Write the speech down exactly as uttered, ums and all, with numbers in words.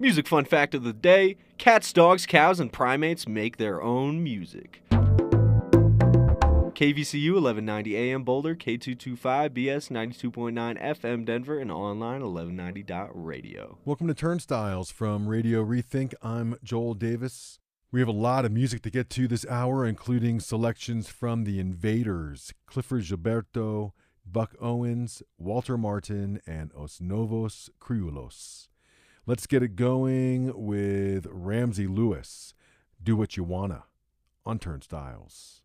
Music fun fact of the day: cats, dogs, cows, and primates make their own music. K V C U eleven ninety A M Boulder, K two twenty-five B S ninety-two point nine F M Denver, and online eleven ninety dot radio. Welcome to Turnstiles from Radio Rethink. I'm Joel Davis. We have a lot of music to get to this hour, including selections from The Invaders, Clifford Gilberto, Buck Owens, Walter Martin, and Os Novos Criollos. Let's get it going with Ramsey Lewis, Do What You Wanna, on Turnstiles.